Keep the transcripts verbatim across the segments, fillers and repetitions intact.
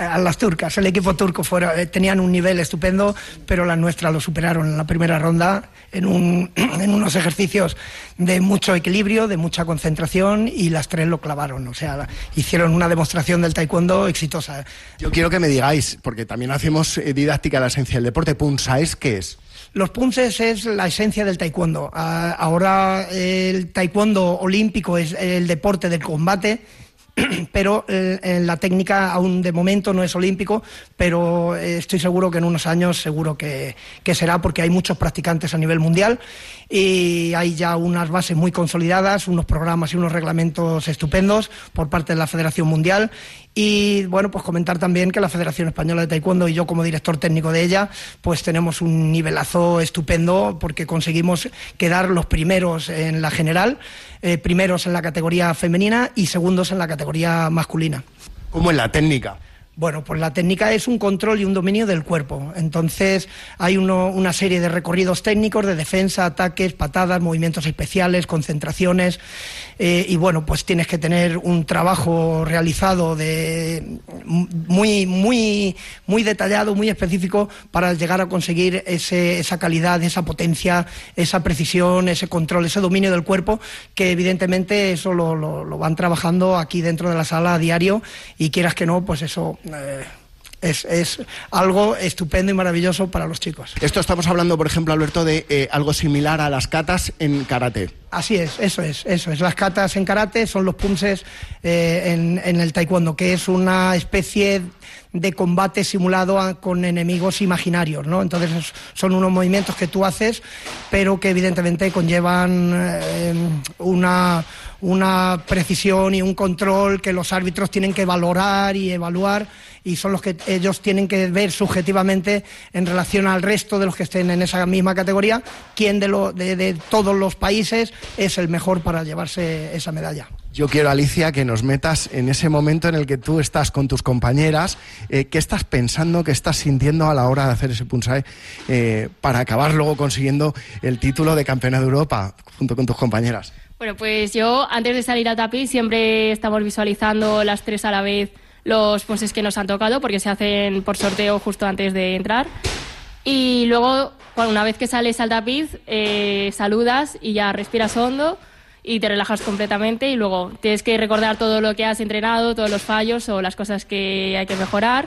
a las turcas. El equipo turco fuera, eh, tenían un nivel estupendo, pero las nuestras lo superaron en la primera ronda en, un, en unos ejercicios de mucho equilibrio, de mucha concentración, y las tres lo clavaron. O sea, hicieron una demostración del taekwondo exitosa. Yo quiero que me digáis, porque también hacemos eh, didáctica de la esencia del deporte, punsaes, ¿qué es? Los punces es la esencia del taekwondo. Uh, ahora el taekwondo olímpico es el deporte del combate, pero eh, la técnica aún de momento no es olímpico, pero eh, estoy seguro que en unos años seguro que, que será, porque hay muchos practicantes a nivel mundial y hay ya unas bases muy consolidadas, unos programas y unos reglamentos estupendos por parte de la Federación Mundial. Y bueno, pues comentar también que la Federación Española de Taekwondo y yo como director técnico de ella, pues tenemos un nivelazo estupendo, porque conseguimos quedar los primeros en la general, eh, primeros en la categoría femenina y segundos en la categoría masculina. ¿Cómo es la técnica? Bueno, pues la técnica es un control y un dominio del cuerpo. Entonces hay uno, una serie de recorridos técnicos de defensa, ataques, patadas, movimientos especiales, concentraciones, eh, y bueno, pues tienes que tener un trabajo realizado de muy, muy, muy detallado, muy específico, para llegar a conseguir ese, esa calidad, esa potencia, esa precisión, ese control, ese dominio del cuerpo, que evidentemente eso lo, lo, lo van trabajando aquí dentro de la sala a diario, y quieras que no, pues eso Eh, es, es algo estupendo y maravilloso para los chicos. Esto estamos hablando, por ejemplo, Alberto, de eh, algo similar a las katas en karate. Así es, eso es, eso es. Las katas en karate son los punses eh, en, en el taekwondo, que es una especie de combate simulado a, con enemigos imaginarios, ¿no? Entonces es, son unos movimientos que tú haces, pero que evidentemente conllevan eh, una, una precisión y un control que los árbitros tienen que valorar y evaluar, y son los que ellos tienen que ver subjetivamente en relación al resto de los que estén en esa misma categoría, quién de, lo, de, de todos los países es el mejor para llevarse esa medalla. Yo quiero, Alicia, que nos metas en ese momento en el que tú estás con tus compañeras. Eh, ¿Qué estás pensando, qué estás sintiendo a la hora de hacer ese punsae eh, para acabar luego consiguiendo el título de campeona de Europa junto con tus compañeras? Bueno, pues yo antes de salir a tapiz siempre estamos visualizando las tres a la vez los punses que nos han tocado, porque se hacen por sorteo justo antes de entrar. Y luego, bueno, una vez que sales al tapiz, eh, saludas y ya respiras hondo y te relajas completamente, y luego tienes que recordar todo lo que has entrenado, todos los fallos o las cosas que hay que mejorar,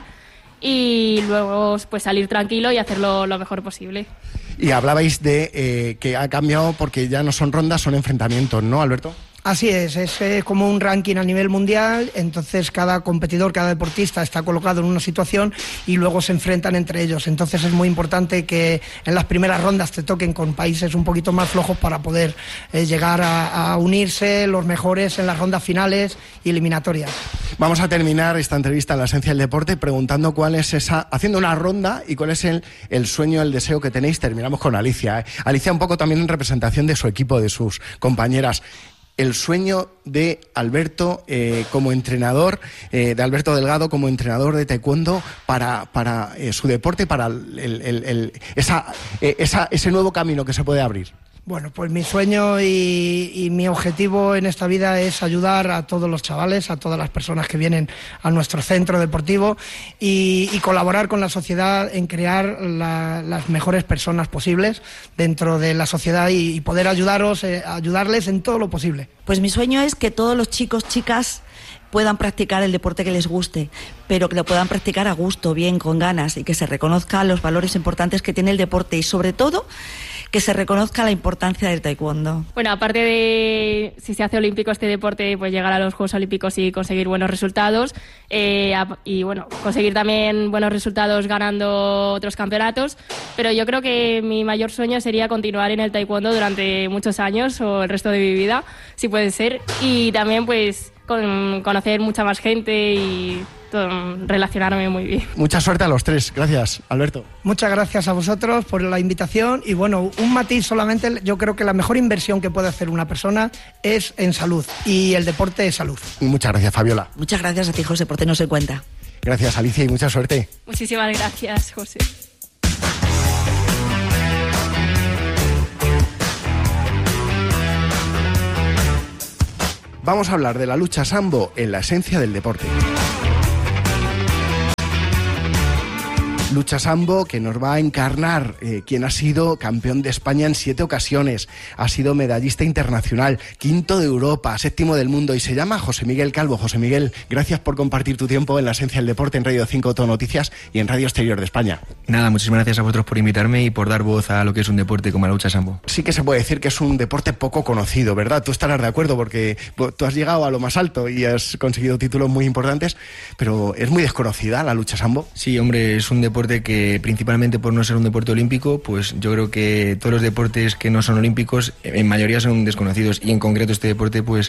y luego pues salir tranquilo y hacerlo lo mejor posible. Y hablabais de eh, que ha cambiado porque ya no son rondas, son enfrentamientos, ¿no, Alberto? Así es, es eh, como un ranking a nivel mundial. Entonces cada competidor, cada deportista está colocado en una situación y luego se enfrentan entre ellos. Entonces es muy importante que en las primeras rondas te toquen con países un poquito más flojos para poder eh, llegar a, a unirse los mejores en las rondas finales y eliminatorias. Vamos a terminar esta entrevista en la esencia del deporte preguntando cuál es esa, haciendo una ronda, y cuál es el, el sueño, el deseo que tenéis. Terminamos con Alicia. ¿eh? Alicia, un poco también en representación de su equipo, de sus compañeras. El sueño de Alberto eh, como entrenador, eh, de Alberto Delgado como entrenador de taekwondo para, para eh, su deporte, para el, el, el, esa, eh, esa, ese nuevo camino que se puede abrir. Bueno, pues mi sueño y, y mi objetivo en esta vida es ayudar a todos los chavales, a todas las personas que vienen a nuestro centro deportivo, y, y colaborar con la sociedad en crear la, las mejores personas posibles dentro de la sociedad, y, y poder ayudaros, eh, ayudarles en todo lo posible. Pues mi sueño es que todos los chicos, chicas, puedan practicar el deporte que les guste, pero que lo puedan practicar a gusto, bien, con ganas, y que se reconozcan los valores importantes que tiene el deporte, y sobre todo que se reconozca la importancia del taekwondo. Bueno, aparte de si se hace olímpico este deporte, pues llegar a los Juegos Olímpicos y conseguir buenos resultados, eh, y bueno, conseguir también buenos resultados ganando otros campeonatos, pero yo creo que mi mayor sueño sería continuar en el taekwondo durante muchos años o el resto de mi vida, si puede ser, y también pues con conocer mucha más gente y todo, relacionarme muy bien. Mucha suerte a los tres. Gracias, Alberto. Muchas gracias a vosotros por la invitación, y bueno, un matiz solamente. Yo creo que la mejor inversión que puede hacer una persona es en salud, y el deporte es salud. Muchas gracias, Fabiola. Muchas gracias a ti, José, por tenernos en cuenta. Gracias, Alicia, y mucha suerte. Muchísimas gracias, José. Vamos a hablar de la lucha sambo en la esencia del deporte. lucha sambo, que nos va a encarnar, eh, quien ha sido campeón de España en siete ocasiones, ha sido medallista internacional, quinto de Europa, séptimo del mundo, y se llama José Miguel Calvo. José Miguel, gracias por compartir tu tiempo en la esencia del deporte, en Radio cinco Todo Noticias y en Radio Exterior de España. Nada, muchísimas gracias a vosotros por invitarme y por dar voz a lo que es un deporte como la lucha sambo. Sí que se puede decir que es un deporte poco conocido, ¿verdad? Tú estarás de acuerdo porque tú has llegado a lo más alto y has conseguido títulos muy importantes, pero es muy desconocida la lucha sambo. Sí, hombre, es un deporte que principalmente por no ser un deporte olímpico, pues yo creo que todos los deportes que no son olímpicos en mayoría son desconocidos, y en concreto este deporte pues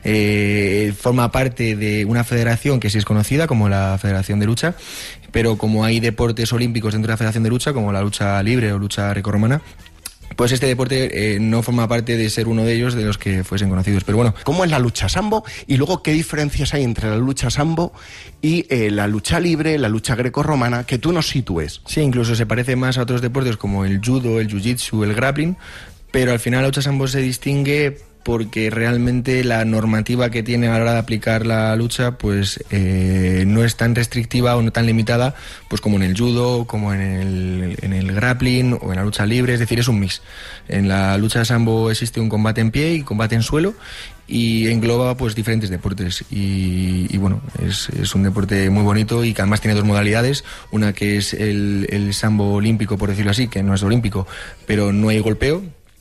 eh, forma parte de una federación que sí es conocida como la Federación de Lucha, pero como hay deportes olímpicos dentro de la Federación de Lucha, como la lucha libre o lucha grecorromana, pues este deporte eh, no forma parte de ser uno de ellos de los que fuesen conocidos. Pero bueno, ¿cómo es la lucha sambo? Y luego, ¿qué diferencias hay entre la lucha sambo y eh, la lucha libre, la lucha grecorromana, que tú nos sitúes? Sí, incluso se parece más a otros deportes como el judo, el jiu-jitsu, el grappling, pero al final la lucha sambo se distingue porque realmente la normativa que tiene a la hora de aplicar la lucha pues eh, no es tan restrictiva o no tan limitada pues como en el judo, como en el, en el grappling o en la lucha libre, es decir, es un mix. En la lucha sambo existe un combate en pie y combate en suelo, y engloba pues diferentes deportes, y, y bueno, es, es un deporte muy bonito y que además tiene dos modalidades, una que es el, el sambo olímpico, por decirlo así, que no es olímpico, pero no hay golpeo,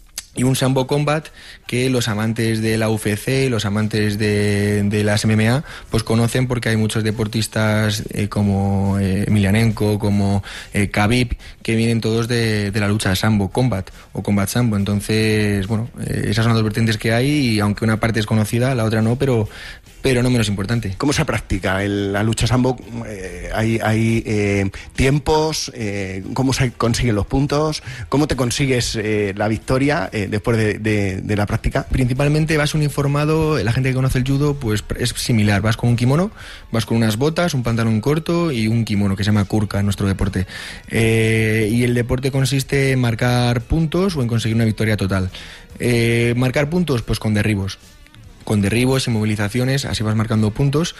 y un sambo combat que los amantes de la U F C, los amantes de, de las M M A, pues conocen porque hay muchos deportistas eh, como eh, Emelianenko, como eh, Khabib, que vienen todos de, de la lucha de sambo combat o combat sambo. Entonces, bueno, eh, esas son las dos vertientes que hay, y aunque una parte es conocida, la otra no, pero pero no menos importante. ¿Cómo se practica el, la lucha sambo? Eh, ¿Hay, hay eh, tiempos? Eh, ¿Cómo se consiguen los puntos? ¿Cómo te consigues eh, la victoria eh, después de, de, de la práctica? Principalmente vas uniformado, la gente que conoce el judo pues es similar, vas con un kimono, vas con unas botas, un pantalón corto y un kimono que se llama kurka en nuestro deporte. Eh, y el deporte consiste en marcar puntos o en conseguir una victoria total. Eh, marcar puntos pues con derribos. Con derribos y movilizaciones, así vas marcando puntos.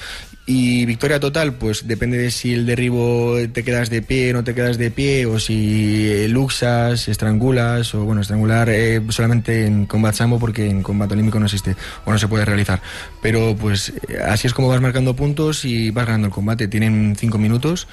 Y victoria total, pues depende de si el derribo te quedas de pie, no te quedas de pie, o si luxas, estrangulas, o bueno, estrangular eh, solamente en combat sambo, porque en combate olímpico no existe o no se puede realizar. Pero pues así es como vas marcando puntos y vas ganando el combate. Tienen cinco minutos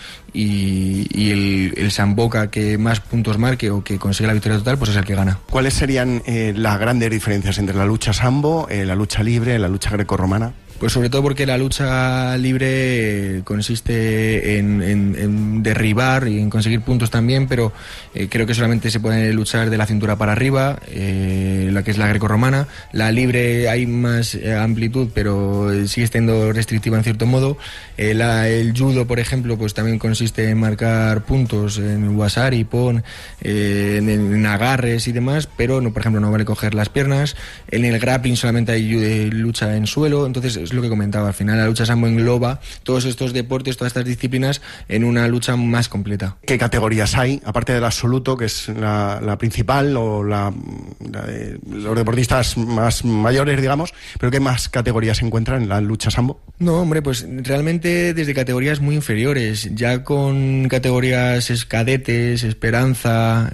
y, y el, el samboka que más puntos marque o que consiga la victoria total, pues es el que gana. ¿Cuáles serían eh, las grandes diferencias entre la lucha sambo, eh, la lucha libre, la lucha grecorromana? Pues sobre todo porque la lucha libre consiste en, en, en derribar y en conseguir puntos también, pero eh, creo que solamente se puede luchar de la cintura para arriba, eh, la que es la grecorromana. La libre hay más eh, amplitud, pero sigue siendo restrictiva en cierto modo. Eh, la, el judo, por ejemplo, pues también consiste en marcar puntos en wasari, pon, eh, en, en agarres y demás, pero no, por ejemplo, no vale coger las piernas. En el grappling solamente hay eh, lucha en suelo. Entonces es lo que comentaba, al final la lucha sambo engloba todos estos deportes, todas estas disciplinas en una lucha más completa. ¿Qué categorías hay, aparte del absoluto, que es la, la principal, o la, la de los deportistas más mayores, digamos, pero qué más categorías se encuentran en la lucha sambo? No, hombre, pues realmente desde categorías muy inferiores, ya con categorías es cadetes, esperanza,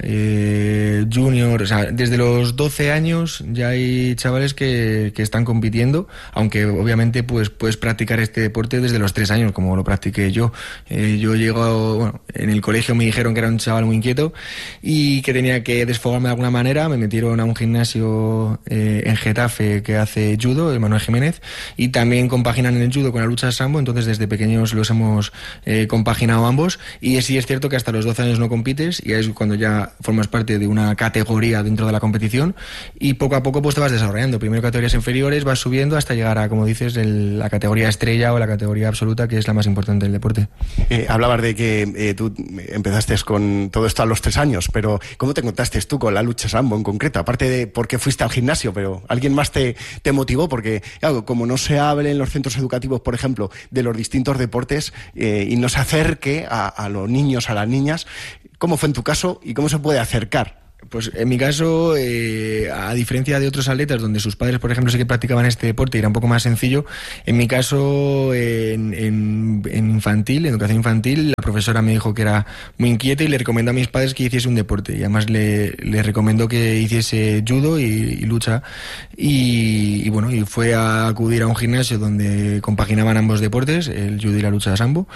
eh, junior, o sea, desde los doce años ya hay chavales que, que están compitiendo, aunque obviamente pues puedes practicar este deporte desde los tres años, como lo practiqué yo. Eh, yo llego, bueno, en el colegio me dijeron que era un chaval muy inquieto y que tenía que desfogarme de alguna manera. Me metieron a un gimnasio eh, en Getafe que hace judo, el Manuel Jiménez, y también compaginan el judo con la lucha sambo. Entonces desde pequeños los hemos eh, compaginado ambos, y sí es cierto que hasta los doce años no compites, y es cuando ya formas parte de una categoría dentro de la competición, y poco a poco pues te vas desarrollando. Primero categorías inferiores, vas subiendo hasta llegar a, como dices, el, la categoría estrella o la categoría absoluta, que es la más importante del deporte. Eh, hablabas de que eh, tú empezaste con todo esto a los tres años, pero ¿cómo te encontraste tú con la lucha sambo en concreto? Aparte de por qué fuiste al gimnasio, pero ¿alguien más te, te motivó? Porque, claro, como no se hable en los centros educativos, por ejemplo, de los distintos deportes eh, y no se acerque a, a los niños, a las niñas, ¿cómo fue en tu caso y cómo se puede acercar? Pues en mi caso, eh, a diferencia de otros atletas donde sus padres, por ejemplo, sí que practicaban este deporte y era un poco más sencillo, en mi caso, en, en, en infantil, en educación infantil, la profesora me dijo que era muy inquieta y le recomendó a mis padres que hiciese un deporte. Y además le, le recomendó que hiciese judo y, y lucha. Y, y bueno, y fue a acudir a un gimnasio donde compaginaban ambos deportes, el judo y la lucha de sambo.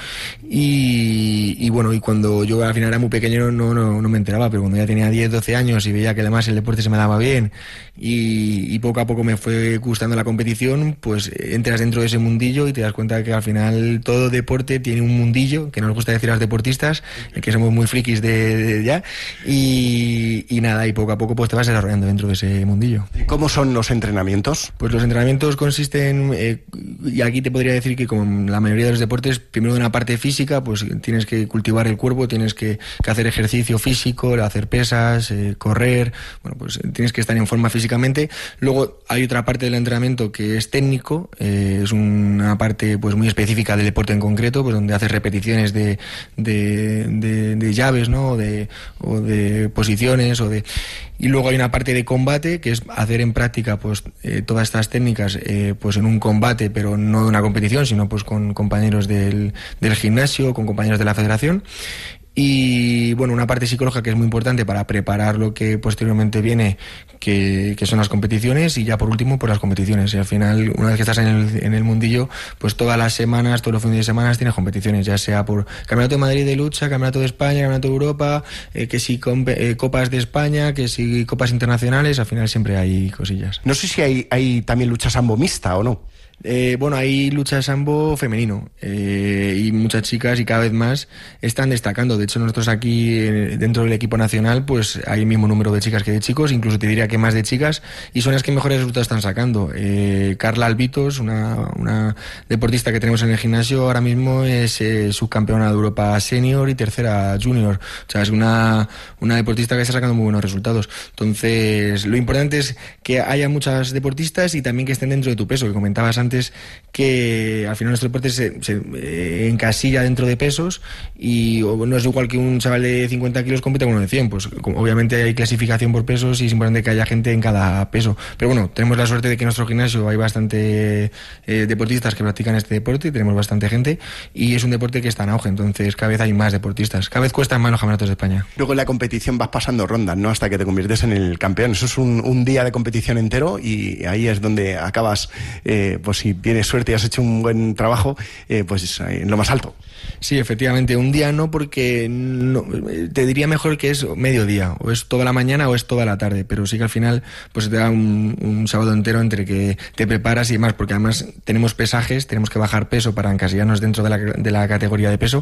Y, y bueno, y cuando yo al final era muy pequeño no, no, no me enteraba, pero cuando ya tenía diez, doce años y veía que además el deporte se me daba bien y, y poco a poco me fue gustando la competición, pues entras dentro de ese mundillo y te das cuenta que al final todo deporte tiene un mundillo, que nos gusta decir a los deportistas, que somos muy frikis de, de ya, y, y nada, y poco a poco pues te vas desarrollando dentro de ese mundillo. ¿Cómo son los entrenamientos? Pues los entrenamientos consisten, eh, y aquí te podría decir que como en la mayoría de los deportes, primero de una parte física, pues tienes que cultivar el cuerpo, tienes que, que hacer ejercicio físico, hacer pesas, eh, correr, bueno, pues tienes que estar en forma físicamente. Luego hay otra parte del entrenamiento que es técnico, eh, es una parte pues muy específica del deporte en concreto, pues donde haces repeticiones de, de, de, de llaves, ¿no? O de, o de posiciones, o de... Y luego hay una parte de combate, que es hacer en práctica pues eh, todas estas técnicas eh, pues en un combate, pero no de una competición, sino pues con compañeros del, del gimnasio, con compañeros de la federación. Y bueno, una parte psicológica que es muy importante para preparar lo que posteriormente viene, que, que son las competiciones, y ya por último pues las competiciones. Y al final, una vez que estás en el, en el mundillo, pues todas las semanas, todos los fines de semana tienes competiciones, ya sea por Campeonato de Madrid de lucha, Campeonato de España, Campeonato de Europa, eh, que si comp- eh, Copas de España, que si Copas internacionales, al final siempre hay cosillas. No sé si hay, hay también lucha sambo mixta o no. Eh, bueno, hay lucha de sambo femenino eh, y muchas chicas y cada vez más están destacando. De hecho, nosotros aquí eh, dentro del equipo nacional pues hay el mismo número de chicas que de chicos, incluso te diría que más de chicas, y son las que mejores resultados están sacando. Eh, Carla Albitos, una, una deportista que tenemos en el gimnasio, ahora mismo es eh, subcampeona de Europa senior y tercera junior. O sea, es una, una deportista que está sacando muy buenos resultados. Entonces, lo importante es que haya muchas deportistas y también que estén dentro de tu peso, que comentabas antes que al final nuestro deporte se, se eh, encasilla dentro de pesos y o, no es igual que un chaval de cincuenta kilos compite con uno de cien, pues como, obviamente hay clasificación por pesos y es importante que haya gente en cada peso, pero bueno, tenemos la suerte de que en nuestro gimnasio hay bastante eh, deportistas que practican este deporte y tenemos bastante gente y es un deporte que está en auge, entonces cada vez hay más deportistas, cada vez cuestan más los campeonatos de España. Luego en la competición vas pasando rondas, ¿no? Hasta que te conviertes en el campeón, eso es un, un día de competición entero y ahí es donde acabas eh, pues si tienes suerte y has hecho un buen trabajo, eh, pues en lo más alto. Sí, efectivamente, un día no, porque no, te diría mejor que es mediodía, o es toda la mañana o es toda la tarde, pero sí que al final pues te da un, un sábado entero entre que te preparas y demás, porque además tenemos pesajes, tenemos que bajar peso para encasillarnos dentro de la, de la categoría de peso,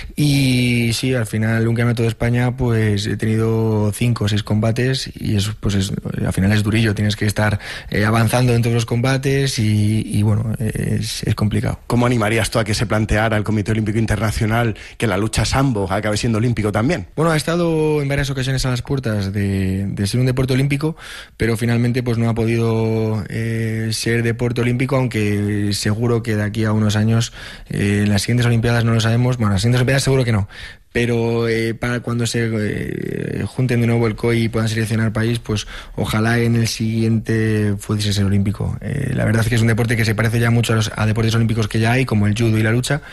y sí, al final un campeonato de España pues he tenido cinco o seis combates y eso pues es, al final es durillo, tienes que estar eh, avanzando dentro de los combates y, y bueno, es, es complicado. ¿Cómo animarías tú a que se planteara el Comité Olímpico Internacional que la lucha sambo acabe siendo olímpico también? Bueno, ha estado en varias ocasiones a las puertas de, de ser un deporte olímpico, pero finalmente pues no ha podido eh, ser deporte olímpico, aunque seguro que de aquí a unos años eh, en las siguientes Olimpiadas no lo sabemos, bueno, las siguientes Olimpiadas seguro que no, pero eh, para cuando se eh, junten de nuevo el C O I y puedan seleccionar país, pues ojalá en el siguiente pudiese ser olímpico. Eh, la verdad es que es un deporte que se parece ya mucho a los a deportes olímpicos que ya hay, como el judo y la lucha,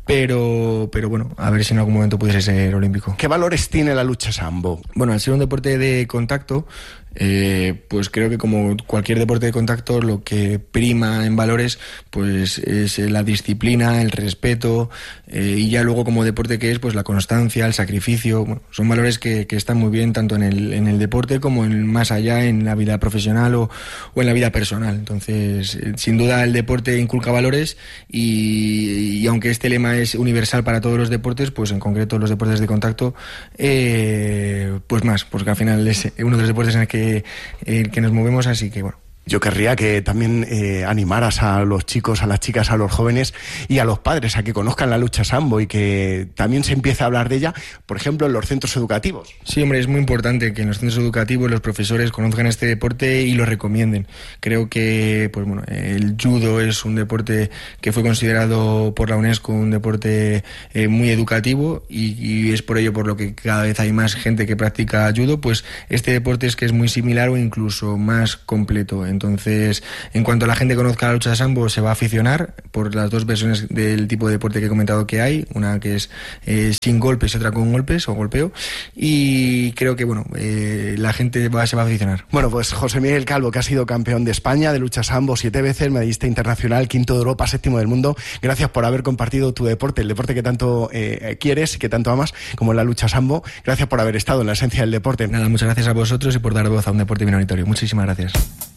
pero pero bueno, a ver si en algún momento pudiese ser olímpico. ¿Qué valores tiene la lucha sambo? Bueno, al ser un deporte de contacto, eh, pues creo que como cualquier deporte de contacto, lo que prima en valores pues es la disciplina, el respeto, eh, y ya luego como deporte que es, pues la constancia, el sacrificio. Bueno, son valores que, que están muy bien tanto en el, en el deporte como en, más allá en la vida profesional o, o en la vida personal. Entonces, eh, sin duda el deporte inculca valores y, y aunque este lema es universal para todos los deportes, pues en concreto los deportes de contacto, eh, pues más, porque al final es uno de los deportes en el que Que, eh, que nos movemos, así que bueno. Yo querría que también eh, animaras a los chicos, a las chicas, a los jóvenes y a los padres a que conozcan la lucha sambo y que también se empiece a hablar de ella, por ejemplo, en los centros educativos. Sí, hombre, es muy importante que en los centros educativos los profesores conozcan este deporte y lo recomienden. Creo que pues bueno, el judo es un deporte que fue considerado por la UNESCO un deporte eh, muy educativo y, y es por ello por lo que cada vez hay más gente que practica judo, pues este deporte es que es muy similar o incluso más completo. Entonces, en cuanto la gente conozca la lucha sambo, se va a aficionar por las dos versiones del tipo de deporte que he comentado que hay, una que es eh, sin golpes y otra con golpes o golpeo, y creo que bueno, eh, la gente va, se va a aficionar. Bueno, pues José Miguel Calvo, que ha sido campeón de España de lucha sambo siete veces, medallista internacional, quinto de Europa, séptimo del mundo, gracias por haber compartido tu deporte, el deporte que tanto eh, quieres y que tanto amas, como la lucha sambo. Gracias por haber estado en la esencia del deporte. Nada, muchas gracias a vosotros y por dar voz a un deporte minoritario. Muchísimas gracias.